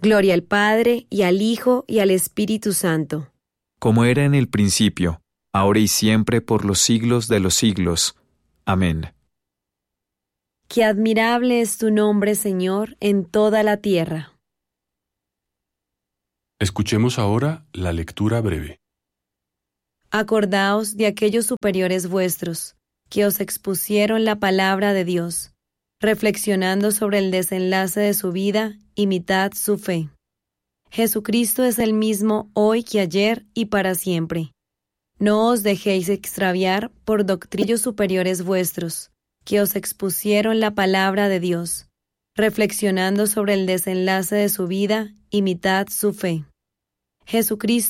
Gloria al Padre, y al Hijo, y al Espíritu Santo. Como era en el principio, ahora y siempre, por los siglos de los siglos. Amén. Qué admirable es tu nombre, Señor, en toda la tierra. Escuchemos ahora la lectura breve. Acordaos de aquellos superiores vuestros, que os expusieron la palabra de Dios. Reflexionando sobre el desenlace de su vida, imitad su fe. Jesucristo es el mismo hoy que ayer y para siempre. No os dejéis extraviar por doctrinos superiores vuestros, que os expusieron la palabra de Dios. Reflexionando sobre el desenlace de su vida, imitad su fe. Jesucristo